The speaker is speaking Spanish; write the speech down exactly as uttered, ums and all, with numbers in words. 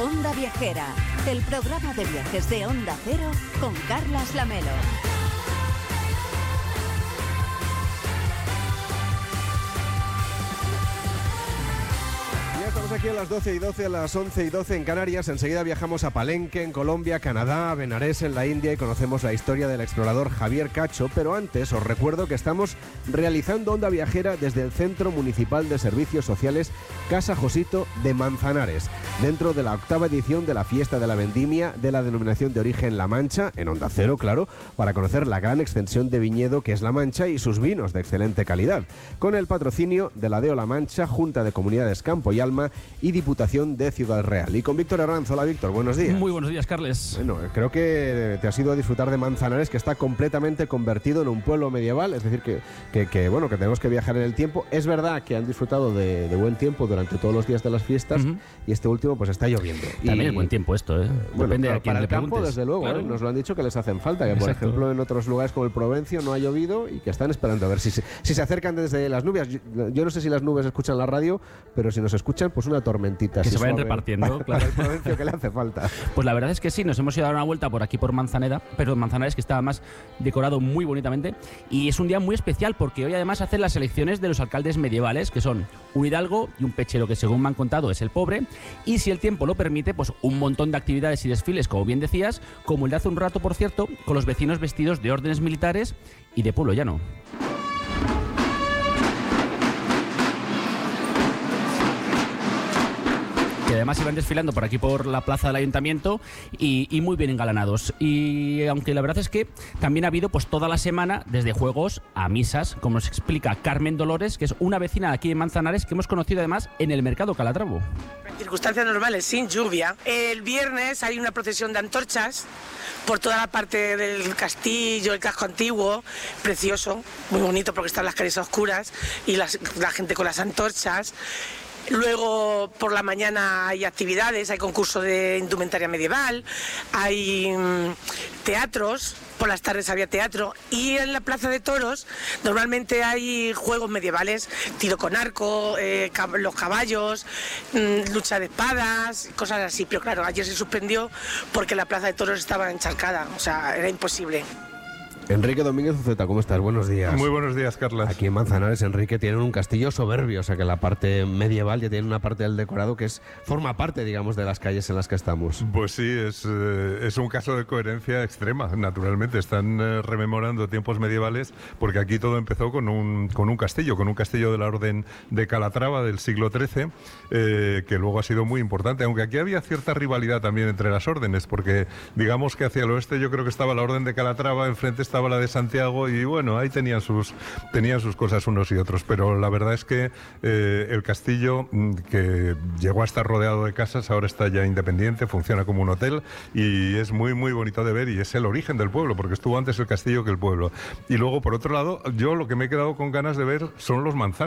Onda Viajera, el programa de viajes de Onda Cero con Carlas Lamelo. Estamos aquí a las doce y doce, a las once y doce en Canarias. Enseguida viajamos a Palenque, en Colombia, Canadá, a Benarés, en la India, y conocemos la historia del explorador Javier Cacho. Pero antes os recuerdo que estamos realizando Onda Viajera desde el Centro Municipal de Servicios Sociales Casa Josito de Manzanares, dentro de la octava edición de la Fiesta de la Vendimia de la denominación de origen La Mancha, en Onda Cero, claro, para conocer la gran extensión de viñedo que es La Mancha y sus vinos de excelente calidad, con el patrocinio de la DEO La Mancha, Junta de Comunidades Campo y Alma y Diputación de Ciudad Real. Y con Víctor Herranz. Hola, Víctor, buenos días. Muy buenos días, Carles. Bueno, creo que te has ido a disfrutar de Manzanares, que está completamente convertido en un pueblo medieval, es decir, que, que, que bueno, que tenemos que viajar en el tiempo. Es verdad que han disfrutado de, de buen tiempo durante todos los días de las fiestas, uh-huh. y este último pues está lloviendo. También y, es buen tiempo esto, ¿eh? Bueno, Depende claro, de quién para le el campo, preguntes. desde luego, Claro. ¿eh? Nos lo han dicho que les hacen falta, que por Exacto. ejemplo en otros lugares como el Provencio no ha llovido y que están esperando a ver si se, si se acercan desde las nubes. Yo, yo no sé si las nubes escuchan la radio, pero si nos escuchan, pues una tormentita. Que así se vayan suave, repartiendo, para, claro. para el Provencio que le hace falta. Pues la verdad es que sí, nos hemos ido a dar una vuelta por aquí por Manzaneda, pero Manzanares, que está más decorado muy bonitamente, y es un día muy especial porque hoy además hacen las elecciones de los alcaldes medievales, que son un hidalgo y un pechero, que según me han contado es el pobre, y si el tiempo lo permite, pues un montón de actividades y desfiles, como bien decías, como el de hace un rato, por cierto, con los vecinos vestidos de órdenes militares y de pueblo llano. Que además iban desfilando por aquí por la plaza del ayuntamiento y, y muy bien engalanados. Y aunque la verdad es que también ha habido pues toda la semana, desde juegos a misas, como nos explica Carmen Dolores, que es una vecina de aquí de Manzanares que hemos conocido además en el mercado Calatravo. En circunstancias normales, sin lluvia. El viernes hay una procesión de antorchas por toda la parte del castillo, el casco antiguo, precioso, muy bonito porque están las calles oscuras y las, la gente con las antorchas. Luego por la mañana hay actividades, hay concurso de indumentaria medieval, hay mmm, teatros, por las tardes había teatro, y en la plaza de toros normalmente hay juegos medievales, tiro con arco, eh, cab- los caballos, mmm, lucha de espadas, cosas así, pero claro, ayer se suspendió porque la plaza de toros estaba encharcada, o sea, era imposible. Enrique Domínguez Uceta, ¿cómo estás? Buenos días. Muy buenos días, Carlas. Aquí en Manzanares, Enrique, tienen un castillo soberbio, o sea que la parte medieval ya tiene una parte del decorado que es forma parte, digamos, de las calles en las que estamos. Pues sí, es, eh, es un caso de coherencia extrema, naturalmente. Están eh, rememorando tiempos medievales porque aquí todo empezó con un, con un castillo, con un castillo de la Orden de Calatrava del siglo trece, eh, que luego ha sido muy importante, aunque aquí había cierta rivalidad también entre las órdenes, porque digamos que hacia el oeste yo creo que estaba la Orden de Calatrava, enfrente estaba la de Santiago y bueno, ahí tenían sus, tenían sus cosas unos y otros, pero la verdad es que eh, el castillo, que llegó a estar rodeado de casas, ahora está ya independiente, funciona como un hotel y es muy muy bonito de ver y es el origen del pueblo, porque estuvo antes el castillo que el pueblo. Y luego por otro lado, yo lo que me he quedado con ganas de ver son los manzanos.